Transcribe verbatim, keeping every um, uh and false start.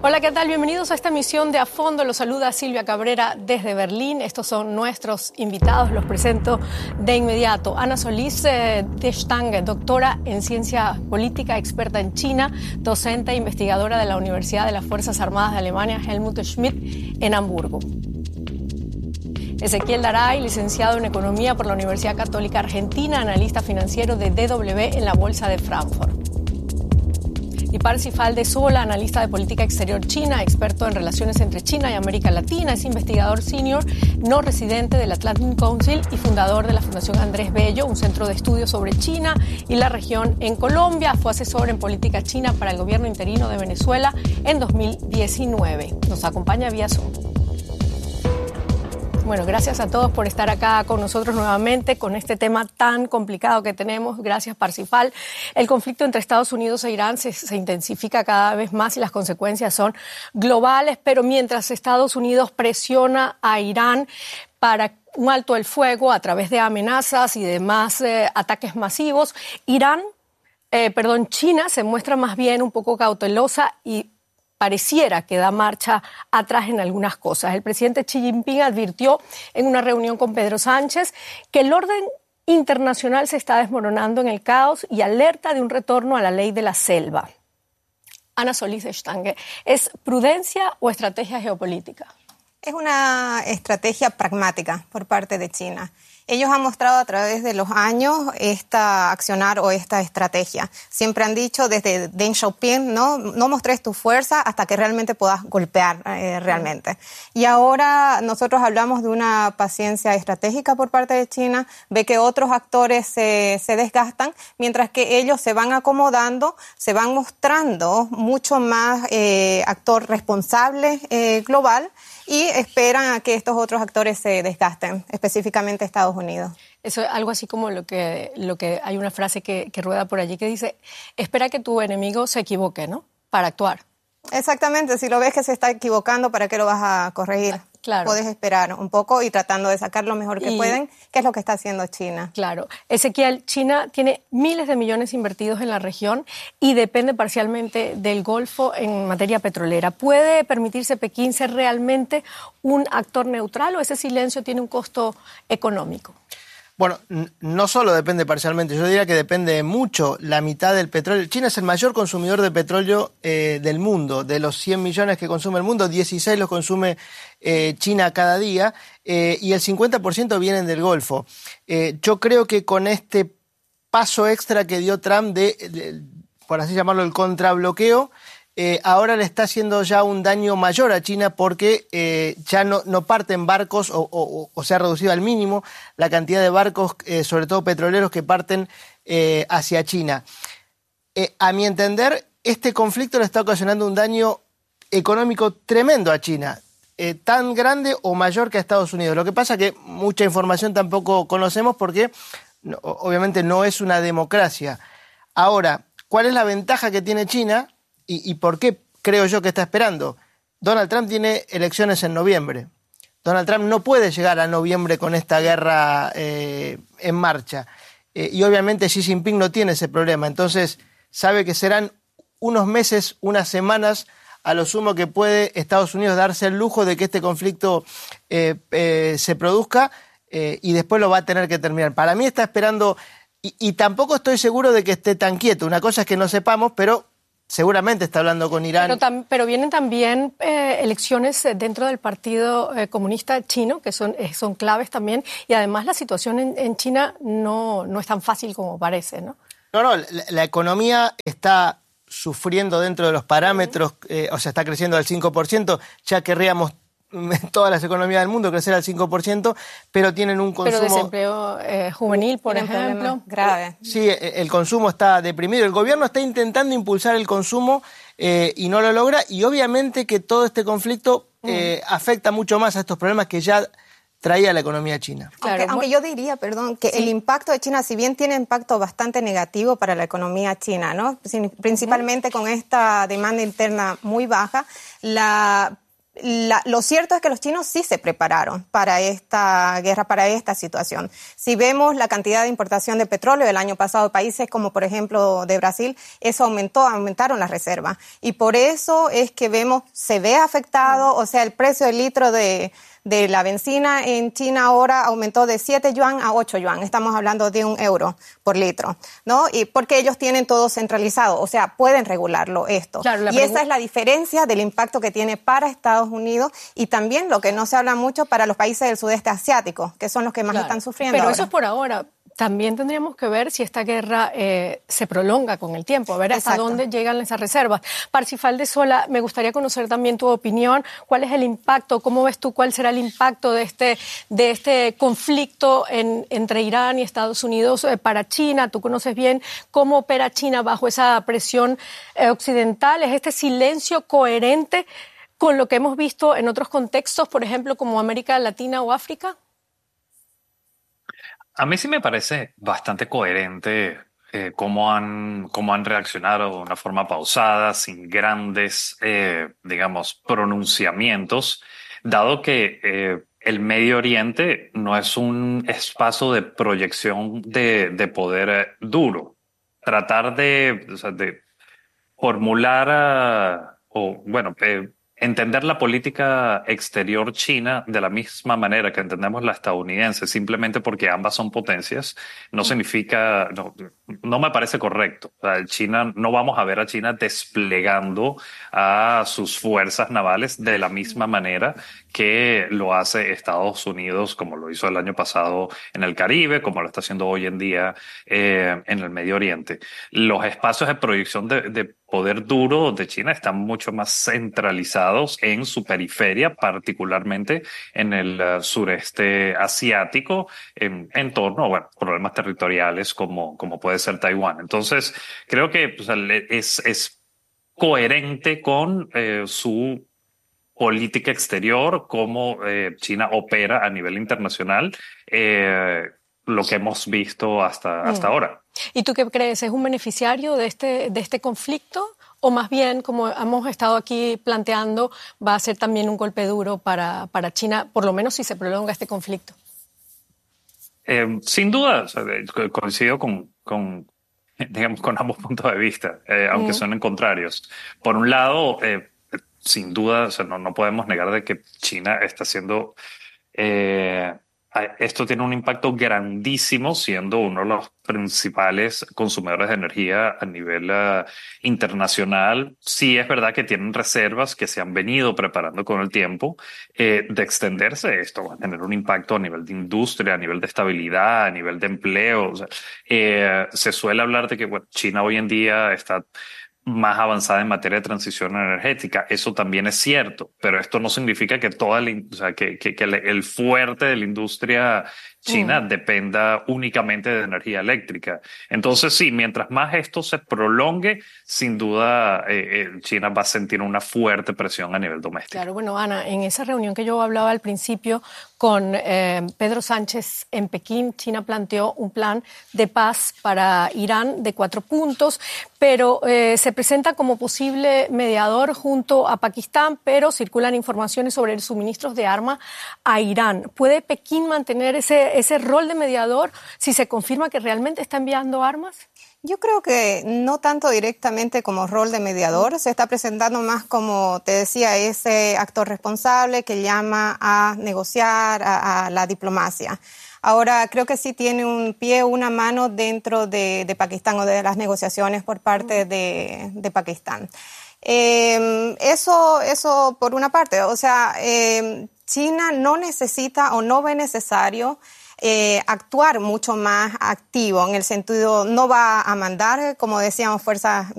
Hola, ¿qué tal? Bienvenidos a esta emisión de A Fondo. Los saluda Silvia Cabrera desde Berlín. Estos son nuestros invitados. Los presento de inmediato. Ana Solís eh, de Stange, doctora en ciencia política, experta en China, docente e investigadora de la Universidad de las Fuerzas Armadas de Alemania, Helmut Schmidt, en Hamburgo. Ezequiel Daray, licenciado en Economía por la Universidad Católica Argentina, analista financiero de D W en la Bolsa de Frankfurt. Y Parsifal de Sola, analista de política exterior china, experto en relaciones entre China y América Latina, es investigador senior no residente del Atlantic Council y fundador de la Fundación Andrés Bello, un centro de estudios sobre China y la región en Colombia. Fue asesor en política china para el gobierno interino de Venezuela en dos mil diecinueve. Nos acompaña vía Zoom. Bueno, gracias a todos por estar acá con nosotros nuevamente con este tema tan complicado que tenemos. Gracias, Parsifal. El conflicto entre Estados Unidos e Irán se, se intensifica cada vez más y las consecuencias son globales, pero mientras Estados Unidos presiona a Irán para un alto el fuego a través de amenazas y demás eh, ataques masivos, Irán, eh, perdón, China se muestra más bien un poco cautelosa y pareciera que da marcha atrás en algunas cosas. El presidente Xi Jinping advirtió en una reunión con Pedro Sánchez que el orden internacional se está desmoronando en el caos y alerta de un retorno a la ley de la selva. Ana Solís de Stange, ¿es prudencia o estrategia geopolítica? Es una estrategia pragmática por parte de China. Ellos han mostrado a través de los años esta accionar o esta estrategia. Siempre han dicho desde Deng Xiaoping, no, no mostres tu fuerza hasta que realmente puedas golpear eh, realmente. Y ahora nosotros hablamos de una paciencia estratégica por parte de China, ve que otros actores se, se desgastan, mientras que ellos se van acomodando, se van mostrando mucho más eh, actor responsable eh, global, y esperan a que estos otros actores se desgasten, específicamente Estados Unidos. Eso es algo así como lo que, lo que hay una frase que, que rueda por allí que dice, espera que tu enemigo se equivoque, ¿no? Para actuar. Exactamente, si lo ves que se está equivocando, ¿para qué lo vas a corregir? Claro. Puedes esperar un poco y tratando de sacar lo mejor que y, pueden, que es lo que está haciendo China. Claro. Ezequiel, China tiene miles de millones invertidos en la región y depende parcialmente del Golfo en materia petrolera. ¿Puede permitirse Pekín ser realmente un actor neutral o ese silencio tiene un costo económico? Bueno, no solo depende parcialmente, yo diría que depende mucho. La mitad del petróleo. China es el mayor consumidor de petróleo eh, del mundo. De los cien millones que consume el mundo, dieciséis los consume eh, China cada día eh, y el cincuenta por ciento vienen del Golfo. Eh, yo creo que con este paso extra que dio Trump de, de por así llamarlo, el contrabloqueo, Eh, ahora le está haciendo ya un daño mayor a China porque eh, ya no, no parten barcos o, o, o se ha reducido al mínimo la cantidad de barcos, eh, sobre todo petroleros, que parten eh, hacia China. Eh, a mi entender, este conflicto le está ocasionando un daño económico tremendo a China, eh, tan grande o mayor que a Estados Unidos. Lo que pasa es que mucha información tampoco conocemos porque no, obviamente no es una democracia. Ahora, ¿cuál es la ventaja que tiene China? ¿Y, ¿Y por qué creo yo que está esperando? Donald Trump tiene elecciones en noviembre. Donald Trump no puede llegar a noviembre con esta guerra eh, en marcha. Eh, y obviamente Xi Jinping no tiene ese problema. Entonces sabe que serán unos meses, unas semanas, a lo sumo que puede Estados Unidos darse el lujo de que este conflicto eh, eh, se produzca eh, y después lo va a tener que terminar. Para mí está esperando, y, y tampoco estoy seguro de que esté tan quieto. Una cosa es que no sepamos, pero seguramente está hablando con Irán. Pero, tam, pero vienen también eh, elecciones dentro del Partido eh, Comunista Chino, que son, eh, son claves también, y además la situación en, en China no, no es tan fácil como parece, ¿no? No, no, la, la economía está sufriendo dentro de los parámetros, eh, o sea, está creciendo al cinco por ciento, ya querríamos todas las economías del mundo crecer al cinco por ciento, pero tienen un consumo... Pero desempleo eh, juvenil, por ejemplo. Grave. Sí, el consumo está deprimido. El gobierno está intentando impulsar el consumo eh, y no lo logra. Y obviamente que todo este conflicto eh, mm. afecta mucho más a estos problemas que ya traía la economía china. Claro, aunque, aunque yo diría, perdón, que sí. el impacto de China, si bien tiene impacto bastante negativo para la economía china, ¿no? Principalmente uh-huh. con esta demanda interna muy baja, la La, lo cierto es que los chinos sí se prepararon para esta guerra, para esta situación. Si vemos la cantidad de importación de petróleo del año pasado de países como por ejemplo de Brasil, eso aumentó, aumentaron las reservas. Y por eso es que vemos, se ve afectado, o sea, el precio del litro de, de la benzina en China ahora aumentó de siete yuan a ocho yuan. Estamos hablando de un euro por litro, ¿no? Y porque ellos tienen todo centralizado, o sea, pueden regularlo esto. Claro, y esa es la diferencia del impacto que tiene para Estados Unidos y también lo que no se habla mucho para los países del sudeste asiático, que son los que más claro. están sufriendo Pero ahora. Eso es por ahora. También tendríamos que ver si esta guerra eh, se prolonga con el tiempo, a ver hasta Exacto. dónde llegan esas reservas. Parsifal de Sola, me gustaría conocer también tu opinión. ¿Cuál es el impacto? ¿Cómo ves tú cuál será el impacto de este, de este conflicto en, entre Irán y Estados Unidos eh, para China? Tú conoces bien cómo opera China bajo esa presión eh, occidental. ¿Es este silencio coherente con lo que hemos visto en otros contextos, por ejemplo, como América Latina o África? A mí sí me parece bastante coherente eh, cómo han, cómo han reaccionado de una forma pausada, sin grandes, eh, digamos, pronunciamientos, dado que eh, el Medio Oriente no es un espacio de proyección de, de poder eh, duro. Tratar de, o sea, de formular uh, o, bueno, eh, entender la política exterior china de la misma manera que entendemos la estadounidense, simplemente porque ambas son potencias, no significa, no, no me parece correcto. O sea, China, no vamos a ver a China desplegando a sus fuerzas navales de la misma manera que lo hace Estados Unidos, como lo hizo el año pasado en el Caribe, como lo está haciendo hoy en día eh, en el Medio Oriente. Los espacios de proyección de, de poder duro de China están mucho más centralizados en su periferia, particularmente en el uh, sureste asiático, en, en torno a bueno, problemas territoriales como, como puede ser Taiwán. Entonces, creo que pues, es, es coherente con eh, su política exterior, cómo eh, China opera a nivel internacional, eh, lo que hemos visto hasta, hasta mm. ahora. ¿Y tú qué crees? ¿Es un beneficiario de este, de este conflicto? ¿O más bien, como hemos estado aquí planteando, va a ser también un golpe duro para, para China, por lo menos si se prolonga este conflicto? Eh, sin duda, o sea, coincido con, con, digamos, con ambos puntos de vista, eh, aunque mm. suenen contrarios. Por un lado, eh, sin duda, o sea, no, no podemos negar de que China está haciendo... Eh, Esto tiene un impacto grandísimo, siendo uno de los principales consumidores de energía a nivel uh, internacional. Sí es verdad que tienen reservas que se han venido preparando con el tiempo eh, de extenderse. Esto va a tener un impacto a nivel de industria, a nivel de estabilidad, a nivel de empleo. O sea, eh, se suele hablar de que bueno, China hoy en día está más avanzada en materia de transición energética. Eso también es cierto, pero esto no significa que toda la, o sea, que, que, que el fuerte de la industria china mm. dependa únicamente de energía eléctrica. Entonces, sí, mientras más esto se prolongue, sin duda eh, eh, China va a sentir una fuerte presión a nivel doméstico. Claro, bueno, Ana, en esa reunión que yo hablaba al principio con eh, Pedro Sánchez en Pekín, China planteó un plan de paz para Irán de cuatro puntos, pero eh, se presenta como posible mediador junto a Pakistán, pero circulan informaciones sobre el suministro de armas a Irán. ¿Puede Pekín mantener ese, ese rol de mediador si se confirma que realmente está enviando armas? Yo creo que no tanto directamente como rol de mediador, se está presentando más como, te decía, ese actor responsable que llama a negociar, a, a la diplomacia. Ahora, creo que sí tiene un pie, una mano dentro de, de Pakistán o de las negociaciones por parte de, de Pakistán. Eh, eso, eso por una parte, o sea, eh, China no necesita o no ve necesario Eh, actuar mucho más activo, en el sentido, no va a mandar, como decíamos, fuerzas